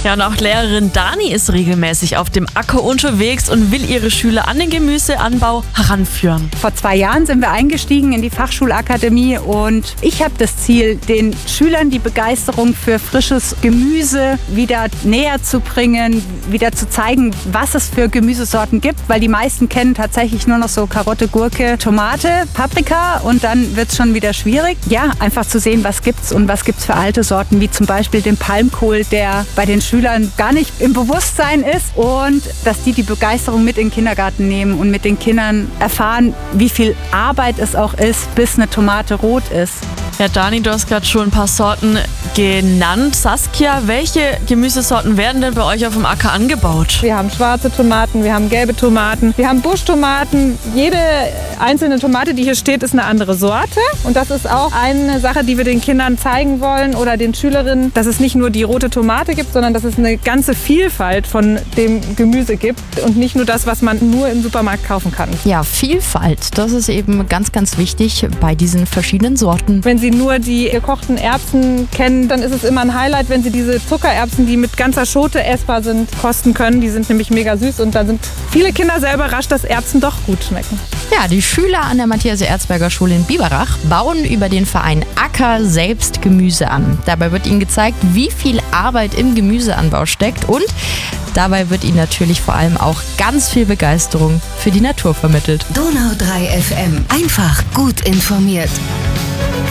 Ja, und auch Lehrerin Dani ist regelmäßig auf dem Acker unterwegs und will ihre Schüler an den Gemüseanbau heranführen. Vor 2 Jahren sind wir eingestiegen in die Fachschulakademie und ich habe das Ziel, den Schülern die Begeisterung für frisches Gemüse wieder näher zu bringen, wieder zu zeigen, was es für Gemüsesorten gibt, weil die meisten kennen tatsächlich nur noch so Karotte, Gurke, Tomate, Paprika und dann wird es schon wieder schwierig. Ja, einfach zu sehen, was gibt's und was gibt's für alte Sorten, wie zum Beispiel den Palmkohl, der bei den Schülern gar nicht im Bewusstsein ist und dass die Begeisterung mit in den Kindergarten nehmen und mit den Kindern erfahren, wie viel Arbeit es auch ist, bis eine Tomate rot ist. Ja, Dani, du hast gerade schon ein paar Sorten genannt. Saskia, welche Gemüsesorten werden denn bei euch auf dem Acker angebaut? Wir haben schwarze Tomaten, wir haben gelbe Tomaten, wir haben Buschtomaten. Jede einzelne Tomate, die hier steht, ist eine andere Sorte. Und das ist auch eine Sache, die wir den Kindern zeigen wollen oder den Schülerinnen, dass es nicht nur die rote Tomate gibt, sondern dass es eine ganze Vielfalt von dem Gemüse gibt und nicht nur das, was man nur im Supermarkt kaufen kann. Ja, Vielfalt, das ist eben ganz, ganz wichtig bei diesen verschiedenen Sorten. Wenn Sie nur die gekochten Erbsen kennen, dann ist es immer ein Highlight, wenn Sie diese Zuckererbsen, die mit ganzer Schote essbar sind, kosten können. Die sind nämlich mega süß und dann sind viele Kinder sehr überrascht, dass Erbsen doch gut schmecken. Ja, die Schüler an der Matthias-Erzberger Schule in Biberach bauen über den Verein Acker selbst Gemüse an. Dabei wird ihnen gezeigt, wie viel Arbeit im Gemüseanbau steckt und dabei wird ihnen natürlich vor allem auch ganz viel Begeisterung für die Natur vermittelt. Donau 3 FM. Einfach gut informiert.